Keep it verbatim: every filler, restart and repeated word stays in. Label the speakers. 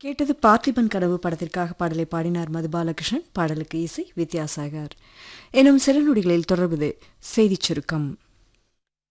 Speaker 1: கேட்டது பார்த்திபன் கனவு படத்திற்காக பாடலை பாடினார் மதுபாலகிருஷ்ணன். பாடலுக்கு இசை வித்யாசாகர். எனும் சில நொடிகளில் தொடர்வது செய்திச் சுருக்கம்.